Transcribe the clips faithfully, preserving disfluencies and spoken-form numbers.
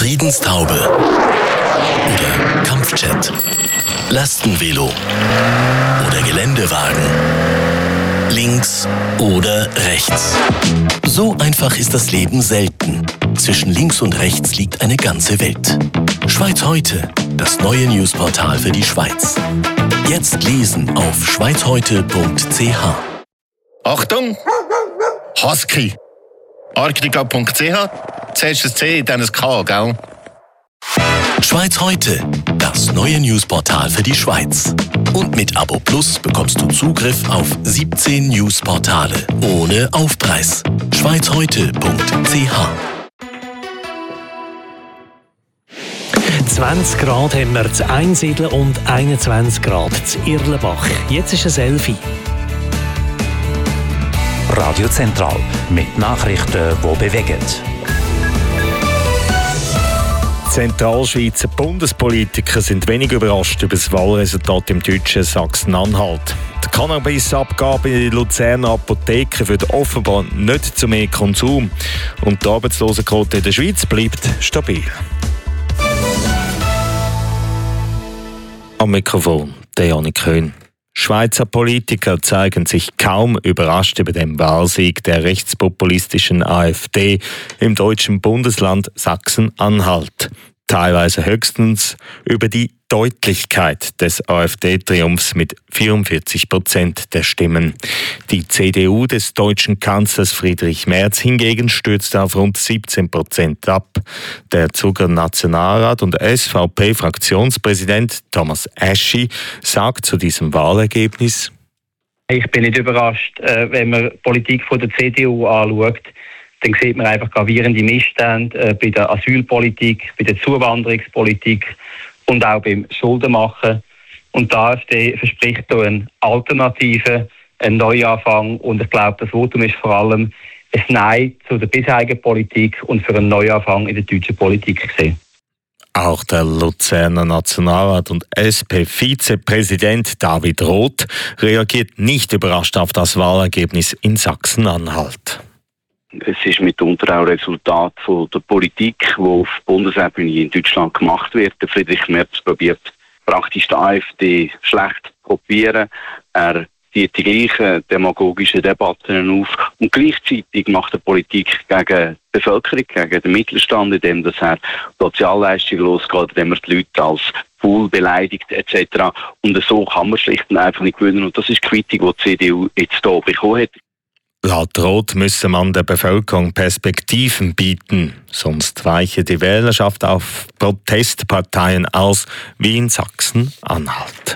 Friedenstaube oder Kampfjet, Lastenvelo oder Geländewagen, links oder rechts. So einfach ist das Leben selten. Zwischen links und rechts liegt eine ganze Welt. Schweiz heute, das neue Newsportal für die Schweiz. Jetzt lesen auf schweiz heute punkt c h. Achtung! Husky! Arctica punkt c h. Zuerst ein C, dann ein K, gell? Schweiz heute, das neue Newsportal für die Schweiz. Und mit Abo Plus bekommst du Zugriff auf siebzehn Newsportale ohne Aufpreis. schweiz heute punkt c h. zwanzig Grad haben wir zu Einsiedeln und einundzwanzig Grad zu Irlenbach. Jetzt ist es elf Uhr. Radio Zentral mit Nachrichten, die bewegen. Zentralschweizer Bundespolitiker sind wenig überrascht über das Wahlresultat im deutschen Sachsen-Anhalt. Die Cannabis-Abgabe in den Luzerner Apotheken führt offenbar nicht zu mehr Konsum. Und die Arbeitslosenquote in der Schweiz bleibt stabil. Am Mikrofon der Janik Köhn. Schweizer Politiker zeigen sich kaum überrascht über den Wahlsieg der rechtspopulistischen AfD im deutschen Bundesland Sachsen-Anhalt. Teilweise höchstens über die Deutlichkeit des AfD-Triumphs mit vierundvierzig Prozent der Stimmen. Die C D U des deutschen Kanzlers Friedrich Merz hingegen stürzte auf rund siebzehn Prozent ab. Der Zuger Nationalrat und S V P-Fraktionspräsident Thomas Aschi sagt zu diesem Wahlergebnis: Ich bin nicht überrascht, wenn man die Politik von der C D U anschaut. Dann sieht man einfach gravierende Missstände bei der Asylpolitik, bei der Zuwanderungspolitik und auch beim Schuldenmachen. Und die AfD verspricht hier eine Alternative, einen Neuanfang. Und ich glaube, das Votum ist vor allem ein Nein zu der bisherigen Politik und für einen Neuanfang in der deutschen Politik gesehen. Auch der Luzerner Nationalrat und S P-Vizepräsident David Roth reagiert nicht überrascht auf das Wahlergebnis in Sachsen-Anhalt. Es ist mitunter auch Resultat von der Politik, die auf Bundesebene in Deutschland gemacht wird. Der Friedrich Merz probiert praktisch die AfD schlecht zu kopieren. Er zieht die gleichen demagogischen Debatten auf und gleichzeitig macht er Politik gegen die Bevölkerung, gegen den Mittelstand, indem dass er Sozialleistungen losgeht, indem er die Leute als faul beleidigt et cetera. Und so kann man schlicht und einfach nicht gewinnen. Und das ist die Quittung, die die C D U jetzt hier bekommen hat. Laut Roth müsse man der Bevölkerung Perspektiven bieten, sonst weiche die Wählerschaft auf Protestparteien aus, wie in Sachsen-Anhalt.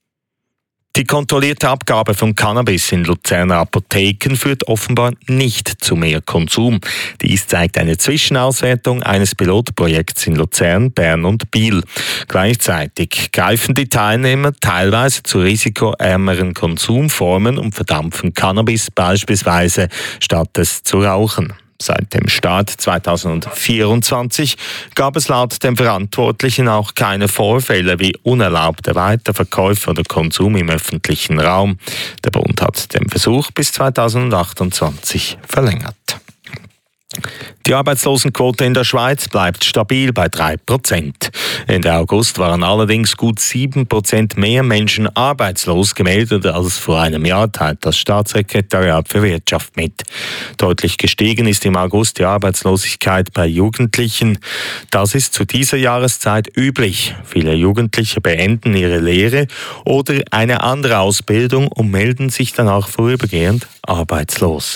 Die kontrollierte Abgabe von Cannabis in Luzerner Apotheken führt offenbar nicht zu mehr Konsum. Dies zeigt eine Zwischenauswertung eines Pilotprojekts in Luzern, Bern und Biel. Gleichzeitig greifen die Teilnehmer teilweise zu risikoärmeren Konsumformen und verdampfen Cannabis beispielsweise, statt es zu rauchen. Seit dem Start zweitausendvierundzwanzig gab es laut den Verantwortlichen auch keine Vorfälle wie unerlaubte Weiterverkäufe oder Konsum im öffentlichen Raum. Der Bund hat den Versuch bis zweitausendachtundzwanzig verlängert. Die Arbeitslosenquote in der Schweiz bleibt stabil bei drei Prozent. Ende August waren allerdings gut sieben Prozent mehr Menschen arbeitslos gemeldet als vor einem Jahr, teilt das Staatssekretariat für Wirtschaft mit. Deutlich gestiegen ist im August die Arbeitslosigkeit bei Jugendlichen. Das ist zu dieser Jahreszeit üblich. Viele Jugendliche beenden ihre Lehre oder eine andere Ausbildung und melden sich dann auch vorübergehend arbeitslos.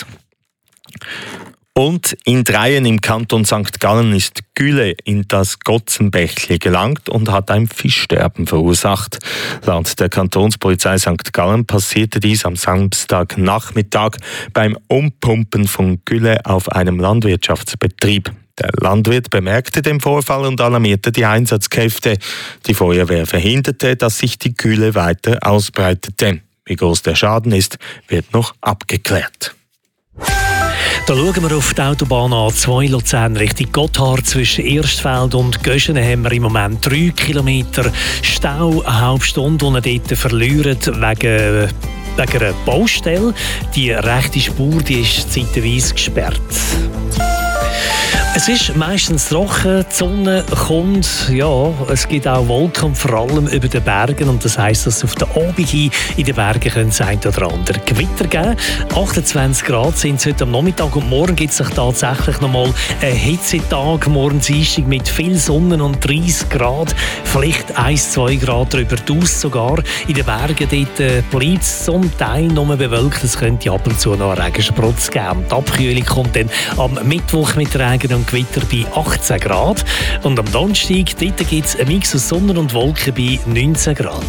Und in Dreien im Kanton Sankt Gallen ist Gülle in das Gotzenbächli gelangt und hat ein Fischsterben verursacht. Laut der Kantonspolizei Sankt Gallen passierte dies am Samstagnachmittag beim Umpumpen von Gülle auf einem Landwirtschaftsbetrieb. Der Landwirt bemerkte den Vorfall und alarmierte die Einsatzkräfte. Die Feuerwehr verhinderte, dass sich die Gülle weiter ausbreitete. Wie groß der Schaden ist, wird noch abgeklärt. Da schauen wir auf die Autobahn A zwei Luzern Richtung Gotthard. Zwischen Erstfeld und Göschenen haben wir im Moment drei Kilometer Stau, eine halbe Stunde, die ihr dort verliert wegen, wegen einer Baustelle. Die rechte Spur die ist zeitweise gesperrt. Es ist meistens trocken, die Sonne kommt, ja, es gibt auch Wolken, vor allem über den Bergen. Und das heisst, dass es auf den Abend hin in den Bergen können es ein oder andere Gewitter geben. achtundzwanzig Grad sind es heute am Nachmittag und morgen gibt es tatsächlich noch mal einen Hitzetag. Morgen Dienstag mit viel Sonne und dreißig Grad, vielleicht ein bis zwei Grad darüber aus sogar. In den Bergen dort äh, bleibt es zum Teil noch bewölkt. Es könnte ab und zu noch einen Regensprutz geben. Die Abkühlung kommt dann am Mittwoch mit Regen und Gewitter bei achtzehn Grad. Und am Donnerstag gibt es einen Mix aus Sonne und Wolken bei neunzehn Grad.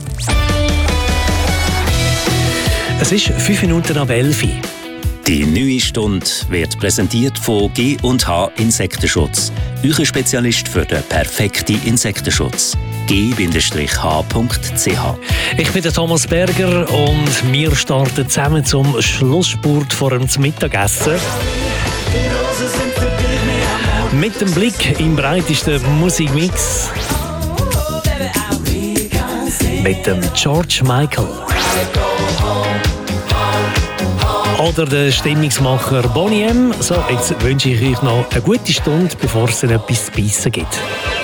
Es ist fünf Minuten ab elf. Die neue Stunde wird präsentiert von G und H Insektenschutz. Euer Spezialist für den perfekten Insektenschutz. G H Punkt C H. Ich bin der Thomas Berger und wir starten zusammen zum Schlussspurt vor dem Mittagessen. Mit dem Blick im breitesten Musikmix. Mit dem George Michael. Oder der Stimmungsmacher Boney M. So, jetzt wünsche ich euch noch eine gute Stunde, bevor es dann etwas zu beißen gibt.